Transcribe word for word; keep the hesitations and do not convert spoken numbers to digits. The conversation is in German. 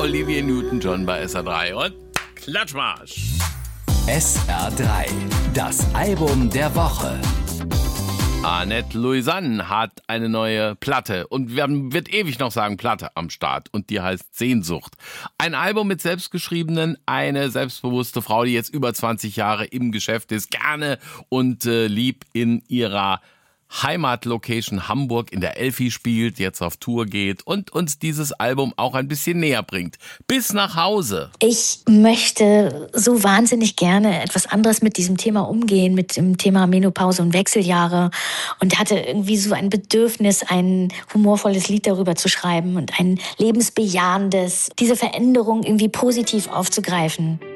Olivia Newton-John bei S R drei und Klatschmarsch. S R drei, das Album der Woche. Annette Louisanne hat eine neue Platte und wir wird ewig noch sagen Platte am Start und die heißt Sehnsucht. Ein Album mit selbstgeschriebenen, eine selbstbewusste Frau, die jetzt über zwanzig Jahre im Geschäft ist, gerne und äh, lieb in ihrer Heimatlocation Hamburg in der Elfi spielt, jetzt auf Tour geht und uns dieses Album auch ein bisschen näher bringt. Bis nach Hause. Ich möchte so wahnsinnig gerne etwas anderes mit diesem Thema umgehen, mit dem Thema Menopause und Wechseljahre und hatte irgendwie so ein Bedürfnis, ein humorvolles Lied darüber zu schreiben und ein lebensbejahendes, diese Veränderung irgendwie positiv aufzugreifen.